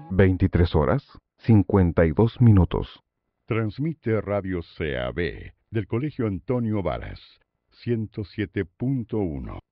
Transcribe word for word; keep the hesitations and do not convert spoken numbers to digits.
veintitrés horas, cincuenta y dos minutos. Transmite Radio C A B del Colegio Antonio Varas, ciento siete punto uno.